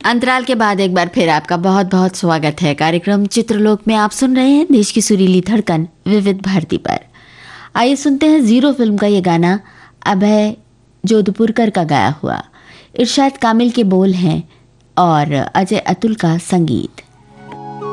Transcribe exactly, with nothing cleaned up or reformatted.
अंतराल के बाद एक बार फिर आपका बहुत बहुत स्वागत है। कार्यक्रम चित्रलोक में आप सुन रहे हैं देश की सुरीली धड़कन विविध भारती पर। आइए सुनते हैं जीरो फिल्म का ये गाना, अभय जोधपुरकर का गाया हुआ। इरशाद कामिल के बोल हैं और अजय अतुल का संगीत।